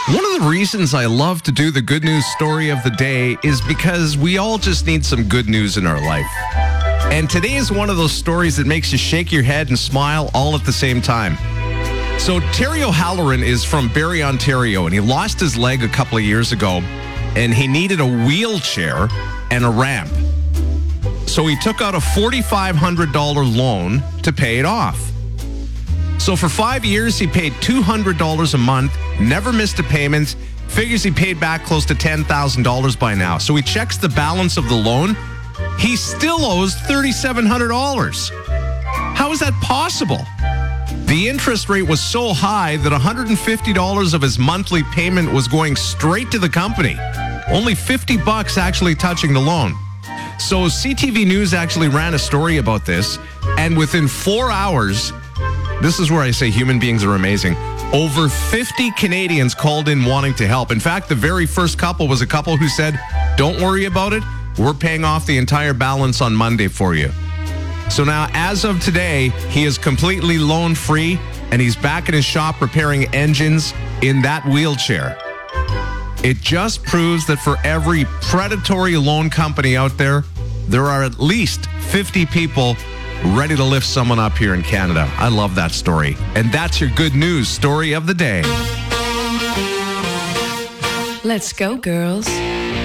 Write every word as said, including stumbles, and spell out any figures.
One of the reasons I love to do the good news story of the day is because we all just need some good news in our life. And today is one of those stories that makes you shake your head and smile all at the same time. So Terry O'Halloran is from Barrie, Ontario, and he lost his leg a couple of years ago, and he needed a wheelchair and a ramp. So he took out a four thousand five hundred dollars loan to pay it off. So for five years, he paid two hundred dollars a month, never missed a payment, figures he paid back close to ten thousand dollars by now. So he checks the balance of the loan. He still owes three thousand seven hundred dollars. How is that possible? The interest rate was so high that one hundred fifty dollars of his monthly payment was going straight to the company. Only fifty bucks actually touching the loan. So C T V News actually ran a story about this, and within four hours, this is where I say human beings are amazing, over fifty Canadians called in wanting to help. In fact, the very first couple was a couple who said, don't worry about it, we're paying off the entire balance on Monday for you. So now, as of today, he is completely loan-free, and he's back in his shop repairing engines in that wheelchair. It just proves that for every predatory loan company out there, there are at least fifty people ready to lift someone up here in Canada. I love that story. And that's your good news story of the day. Let's go, girls.